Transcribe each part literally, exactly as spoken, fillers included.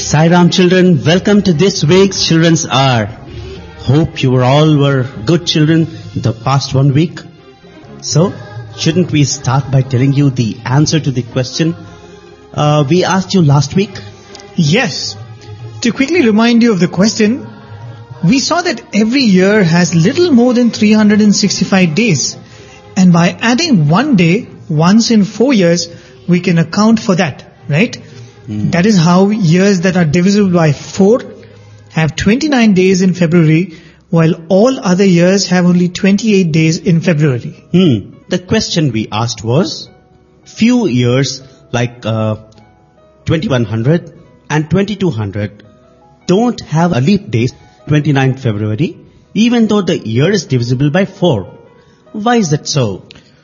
Sai Ram children, welcome to this week's Children's Hour. Hope you were all were good children the past one week. So, shouldn't we start by telling you the answer to the question uh, we asked you last week? Yes. To quickly remind you of the question, we saw that every year has little more than three hundred sixty-five days. And by adding one day once in four years, we can account for that, right? Mm. That is how years that are divisible by four have twenty-nine days in February, while all other years have only twenty-eight days in February. Hmm. The question we asked was, few years like uh, twenty-one hundred and twenty-two hundred don't have a leap day, twenty-ninth February, even though the year is divisible by four. Why is that so?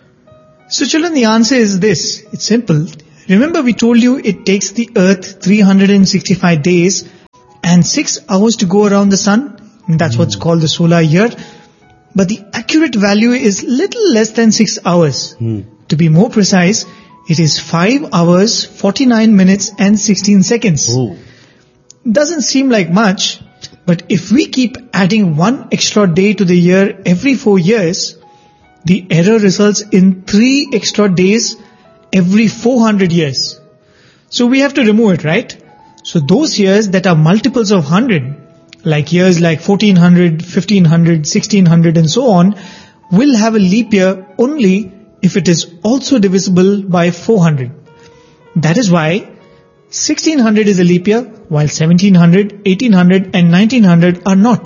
So children, the answer is this. It's simple. Remember we told you it takes the earth three hundred sixty-five days and six hours to go around the sun. And that's mm. what's called the solar year. But the accurate value is little less than six hours. Mm. To be more precise, it is five hours, forty-nine minutes and sixteen seconds. Oh. Doesn't seem like much, but if we keep adding one extra day to the year every four years, the error results in three extra days every four hundred years. So we have to remove it, right? So those years that are multiples of one hundred, like years like fourteen hundred, fifteen hundred, sixteen hundred and so on, will have a leap year only if it is also divisible by four hundred. That is why sixteen hundred is a leap year, while seventeen hundred, eighteen hundred and nineteen hundred are not.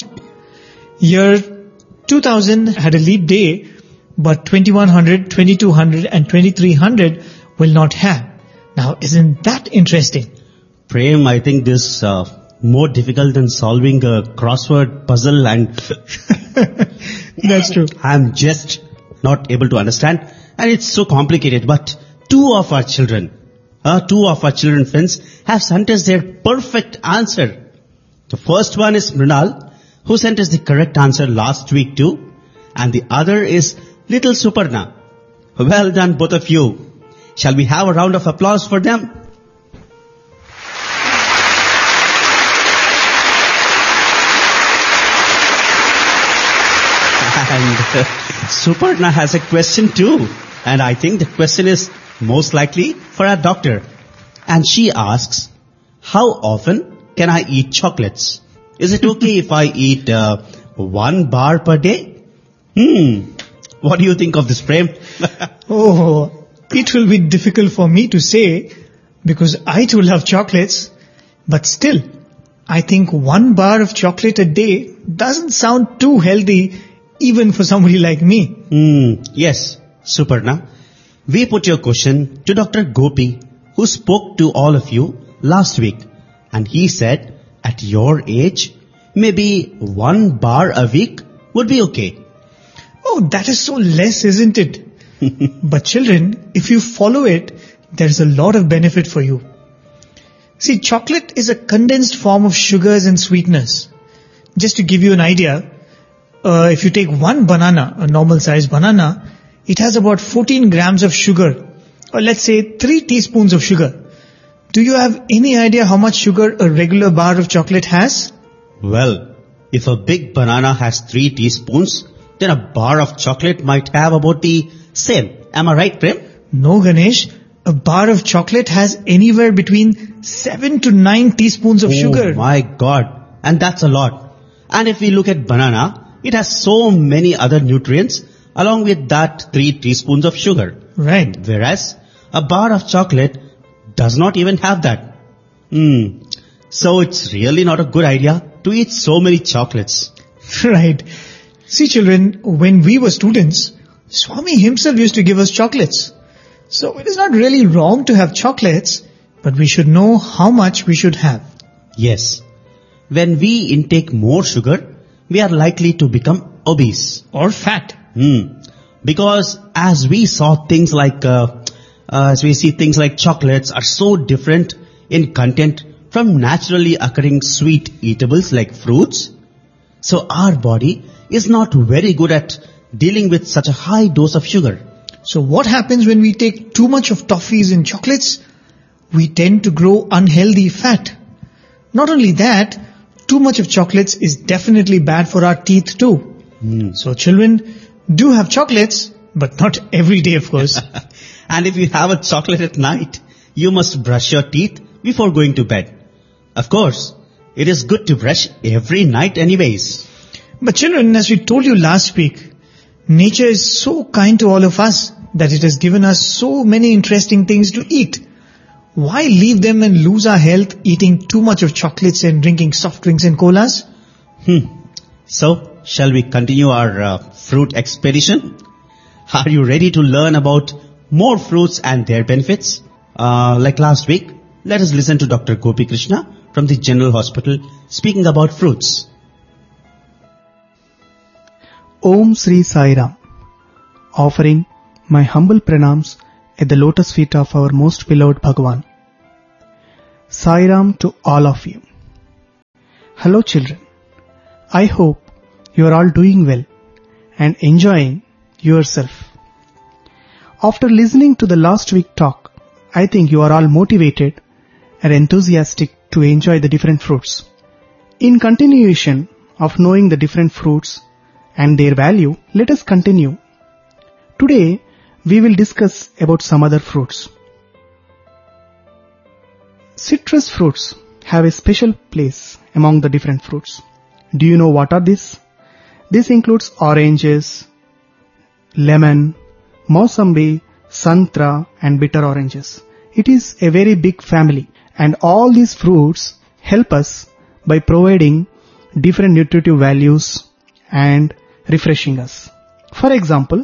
Year two thousand had a leap day, but twenty-one hundred, twenty-two hundred and twenty-three hundred will not have. Now, isn't that interesting? Prem, I think this uh, more difficult than solving a crossword puzzle, and that's true. I'm just not able to understand, and it's so complicated. But two of our children, uh, two of our children friends have sent us their perfect answer. The first one is Mrinal, who sent us the correct answer last week too, and the other is Little Suparna. Well done, both of you. Shall we have a round of applause for them? And uh, Suparna has a question too. And I think the question is most likely for our doctor. And she asks, how often can I eat chocolates? Is it okay if I eat uh, one bar per day? Hmm. What do you think of this, Prem? Oh, it will be difficult for me to say because I too love chocolates. But still, I think one bar of chocolate a day doesn't sound too healthy even for somebody like me. Mm, yes, Suparna. We put your question to Doctor Gopi, who spoke to all of you last week. And he said, at your age, maybe one bar a week would be okay. Oh, that is so less, isn't it? But children, if you follow it, there's a lot of benefit for you. See, chocolate is a condensed form of sugars and sweeteners. Just to give you an idea, uh, if you take one banana, a normal sized banana, it has about fourteen grams of sugar, or let's say three teaspoons of sugar. Do you have any idea how much sugar a regular bar of chocolate has? Well, if a big banana has three teaspoons, then a bar of chocolate might have about the same. Am I right, Prem? No, Ganesh. A bar of chocolate has anywhere between seven to nine teaspoons of oh sugar. Oh my God. And that's a lot. And if we look at banana, it has so many other nutrients along with that three teaspoons of sugar. Right. Whereas a bar of chocolate does not even have that. Hmm. So it's really not a good idea to eat so many chocolates. Right. See children, when we were students, Swami himself used to give us chocolates. So it is not really wrong to have chocolates, but we should know how much we should have. Yes. When we intake more sugar, we are likely to become obese. Or fat. Hmm. Because as we saw things like, uh, uh, as we see things like chocolates are so different in content from naturally occurring sweet eatables like fruits. So our body is not very good at dealing with such a high dose of sugar. So what happens when we take too much of toffees and chocolates? We tend to grow unhealthy fat. Not only that, too much of chocolates is definitely bad for our teeth too. Mm. So children, do have chocolates, but not every day, of course. And if you have a chocolate at night, you must brush your teeth before going to bed. Of course, it is good to brush every night anyways. But children, as we told you last week, nature is so kind to all of us that it has given us so many interesting things to eat. Why leave them and lose our health eating too much of chocolates and drinking soft drinks and colas? Hmm. So, shall we continue our uh, fruit expedition? Are you ready to learn about more fruits and their benefits? Uh, like last week, let us listen to Doctor Gopi Krishna from the General Hospital speaking about fruits. Om Sri Sai Ram, offering my humble pranams at the lotus feet of our most beloved Bhagavan. Sai Ram to all of you. Hello children, I hope you are all doing well and enjoying yourself. After listening to the last week talk, I think you are all motivated and enthusiastic to enjoy the different fruits. In continuation of knowing the different fruits and their value, let us continue. Today, we will discuss about some other fruits. Citrus fruits have a special place among the different fruits. Do you know what are these? This includes oranges, lemon, Mossambi, Santra and bitter oranges. It is a very big family and all these fruits help us by providing different nutritive values and refreshing us. For example,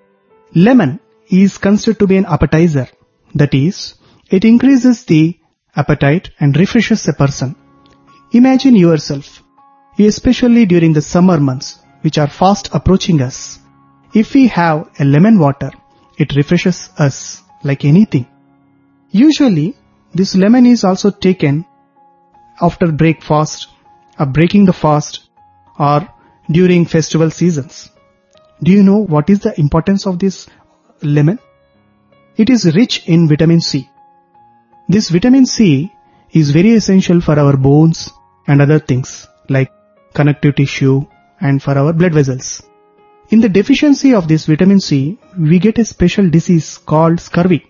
lemon is considered to be an appetizer. That is, it increases the appetite and refreshes a person. Imagine yourself, especially during the summer months which are fast approaching us. If we have a lemon water, it refreshes us like anything. Usually, this lemon is also taken after breakfast, or breaking the fast, or during festival seasons. Do you know what is the importance of this lemon? It is rich in vitamin C. This vitamin C is very essential for our bones and other things like connective tissue and for our blood vessels. In the deficiency of this vitamin C, we get a special disease called scurvy.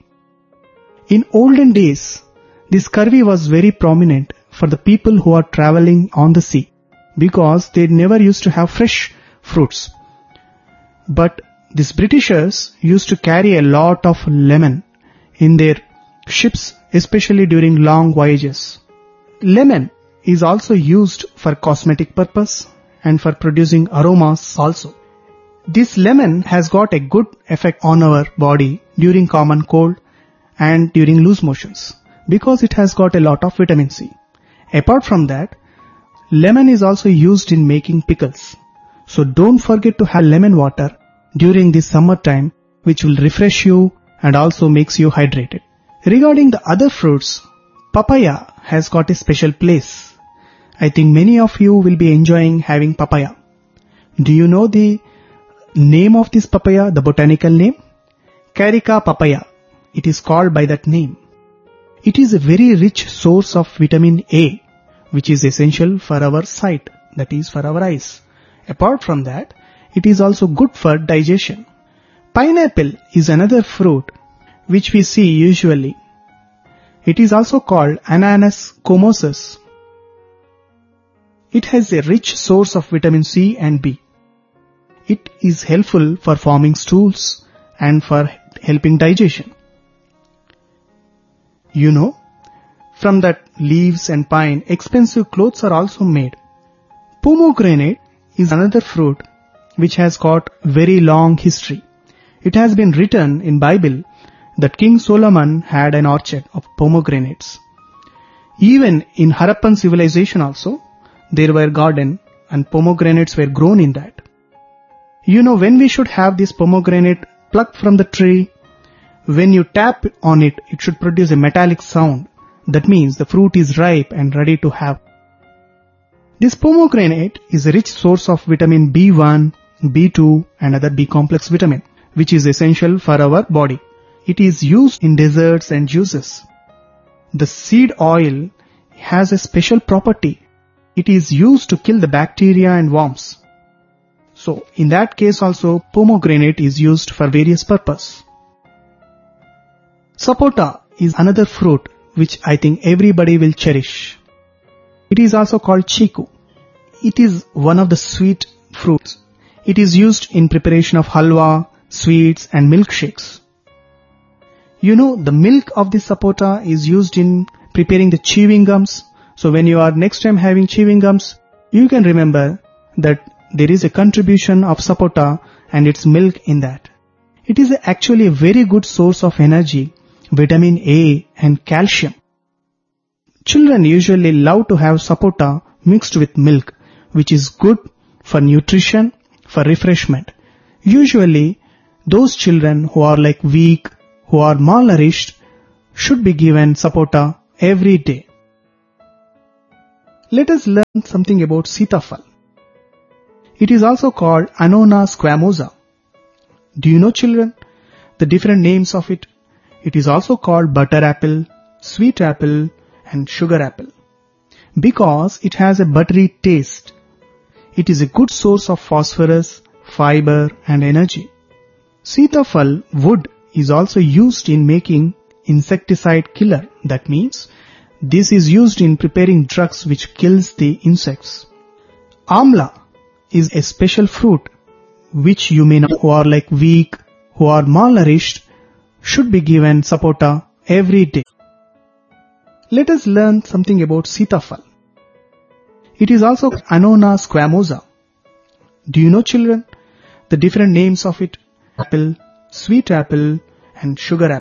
In olden days, this scurvy was very prominent for the people who are traveling on the sea because they never used to have fresh fruits. But these Britishers used to carry a lot of lemon in their ships, especially during long voyages. Lemon is also used for cosmetic purpose and for producing aromas also. This lemon has got a good effect on our body during common cold and during loose motions because it has got a lot of vitamin C. Apart from that, lemon is also used in making pickles. So don't forget to have lemon water during this summer time, which will refresh you and also makes you hydrated. Regarding the other fruits, papaya has got a special place. I think many of you will be enjoying having papaya. Do you know the name of this papaya, the botanical name? Carica papaya. It is called by that name. It is a very rich source of vitamin A, which is essential for our sight, that is for our eyes. Apart from that, it is also good for digestion. Pineapple is another fruit which we see usually. It is also called Ananas comosus. It has a rich source of vitamin C and B. It is helpful for forming stools and for helping digestion. You know, from that leaves and pine, expensive clothes are also made. Pomegranate is another fruit which has got very long history. It has been written in Bible that King Solomon had an orchard of pomegranates. Even in Harappan civilization also, there were garden and pomegranates were grown in that. You know when we should have this pomegranate plucked from the tree? When you tap on it, it should produce a metallic sound. That means the fruit is ripe and ready to have. This pomegranate is a rich source of vitamin B one, B two and other B complex vitamin, which is essential for our body. It is used in desserts and juices. The seed oil has a special property. It is used to kill the bacteria and worms. So in that case also pomegranate is used for various purposes. Sapota is another fruit which I think everybody will cherish. It is also called chiku. It is one of the sweet fruits. It is used in preparation of halwa, sweets and milkshakes. You know, the milk of the sapota is used in preparing the chewing gums. So when you are next time having chewing gums, you can remember that there is a contribution of sapota and its milk in that. It is actually a very good source of energy, vitamin A and calcium. Children usually love to have sapota mixed with milk, which is good for nutrition, for refreshment. Usually, those children who are like weak, who are malnourished, should be given sapota every day. Let us learn something about sitafal. It is also called Annona squamosa. Do you know, children, the different names of it? It is also called butter apple, sweet apple and sugar apple. Because it has a buttery taste. It is a good source of phosphorus, fiber and energy. Sitafal wood is also used in making insecticide killer. That means this is used in preparing drugs which kills the insects. Amla is a special fruit which you may know who are like weak, who are malnourished, should be given sapota every day. Let us learn something about sitafal. It is also Annona squamosa. Do you know, children, the different names of it? Apple, sweet apple and sugar apple.